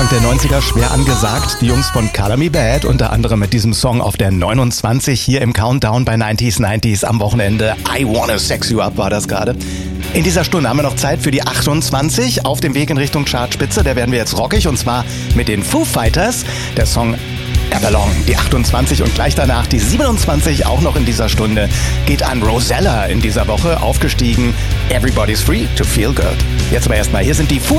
der 90er schwer angesagt. Die Jungs von Color Me Badd, unter anderem mit diesem Song auf der 29 hier im Countdown bei 90s am Wochenende. I Wanna Sex You Up war das gerade. In dieser Stunde haben wir noch Zeit für die 28 auf dem Weg in Richtung Chartspitze. Da werden wir jetzt rockig und zwar mit den Foo Fighters. Der Song Everlong, die 28 und gleich danach die 27 auch noch in dieser Stunde geht an Rosella in dieser Woche aufgestiegen. Everybody's Free to Feel Good. Jetzt aber erstmal, hier sind die Foo